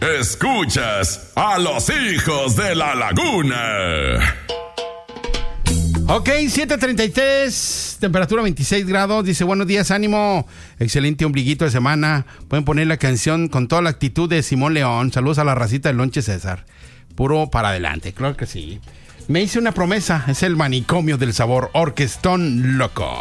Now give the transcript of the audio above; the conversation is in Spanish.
Escuchas a los hijos de la laguna. Ok, 7:33, temperatura 26 grados. Dice, buenos días, ánimo. Excelente ombliguito de semana. Pueden poner la canción con toda la actitud de Simón León. Saludos a la racita del Lonche César. Puro para adelante, claro que sí. Me hice una promesa, es el manicomio del sabor, orquestón loco.